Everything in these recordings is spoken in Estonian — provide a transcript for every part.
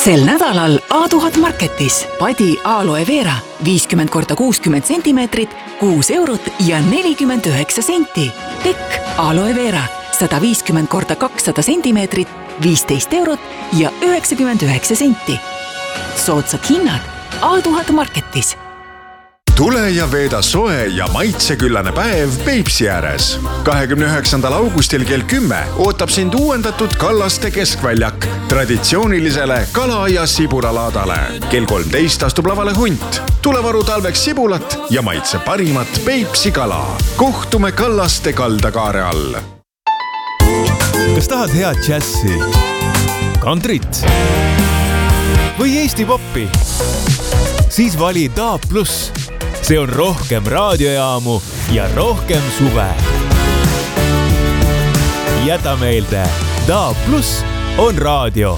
Sel nädalal A1000 Marketis padi aloe vera 50x60 centimeetrit, 6 eurot ja 49 senti. Tekk aloe vera 150x200 centimeetrit, 15 eurot ja 99 senti. Soodsad hinnad A1000 Marketis. Tule ja veeda soe ja maitseküllane päev Peipsi ääres. 29. augustil kell 10 ootab sind uuendatud Kallaste keskväljak traditsioonilisele kala- ja sibulalaadale. Kell 13 astub lavale hunt. Tule varu talveks sibulat ja maitse parimat Peipsi kala. Kohtume Kallaste kaldakaare all. Kas tahad head džässi, kantrit või Eesti poppi? Siis vali DAB+. See on rohkem raadiojaamu ja rohkem suve. Jäta meelde, DAB+ on raadio.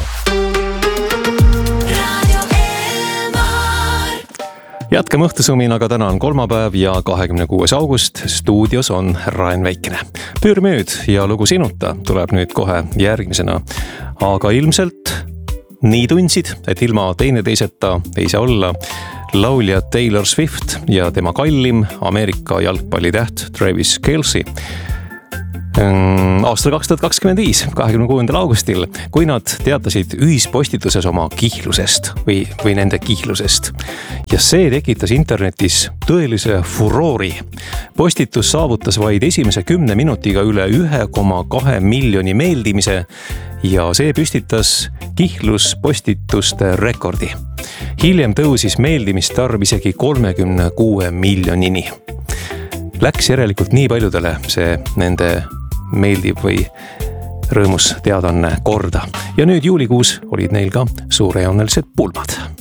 Jätkame õhtusumin, aga täna on kolmapäev ja 26. august. Stuudios on Rain Väikene. Püürime nüüd ja lugu sinuta tuleb nüüd kohe järgmisena. Aga ilmselt nii tundsid, et ilma teineteiseta ei saa olla laulja Taylor Swift ja tema kallim Ameerika jalgpallitäht Travis Kelce. Aastal 2025, 26. augustil, kui nad teatasid ühispostituses oma kihlusest või nende kihlusest. Ja see tekitas internetis tõelise furoori. Postitus saavutas vaid esimese 10 minutiga üle 1,2 miljoni meeldimise ja see püstitas kihluspostituste rekordi. Hiljem tõusis meeldimistarv isegi 36 miljonini. Läks järelikult nii paljudele see nende meeldib või rõõmus teadanne korda. Ja nüüd juulikuus olid neil ka suurejoonelised pulmad.